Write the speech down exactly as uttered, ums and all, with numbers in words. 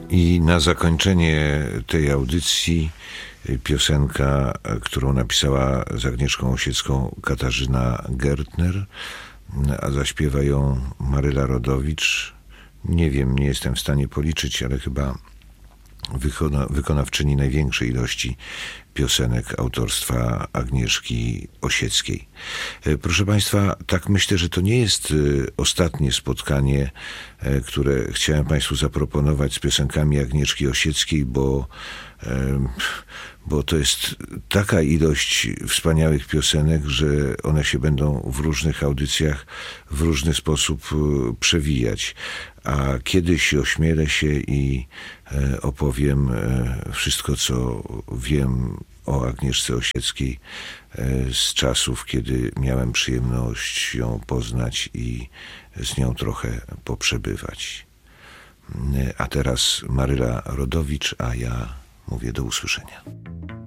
I na zakończenie tej audycji piosenka, którą napisała z Agnieszką Osiecką Katarzyna Gertner, a zaśpiewa ją Maryla Rodowicz. Nie wiem, nie jestem w stanie policzyć, ale chyba wykona, wykonawczyni największej ilości piosenek autorstwa Agnieszki Osieckiej. Proszę Państwa, tak myślę, że to nie jest ostatnie spotkanie, które chciałem Państwu zaproponować z piosenkami Agnieszki Osieckiej, bo, bo to jest taka ilość wspaniałych piosenek, że one się będą w różnych audycjach w różny sposób przewijać. A kiedyś ośmielę się i opowiem wszystko, co wiem o Agnieszce Osieckiej z czasów, kiedy miałem przyjemność ją poznać i z nią trochę poprzebywać. A teraz Maryla Rodowicz, a ja mówię do usłyszenia.